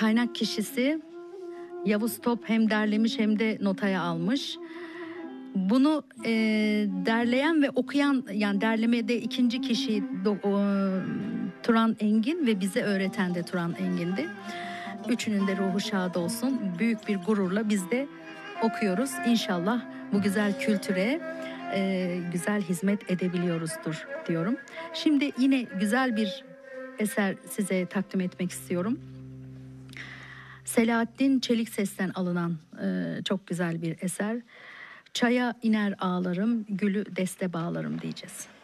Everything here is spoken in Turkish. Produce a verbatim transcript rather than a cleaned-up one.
kaynak kişisi Yavuz Top hem derlemiş hem de notaya almış. Bunu e, derleyen ve okuyan, yani derlemede ikinci kişi do, o, Turan Engin ve bize öğreten de Turan Engin'di. Üçünün de ruhu şad olsun. Büyük bir gururla biz de okuyoruz. İnşallah bu güzel kültüre e, güzel hizmet edebiliyoruzdur diyorum. Şimdi yine güzel bir eser size takdim etmek istiyorum. Selahattin Çelikses'ten alınan e, çok güzel bir eser. Çaya iner ağlarım, gülü deste bağlarım diyeceğiz.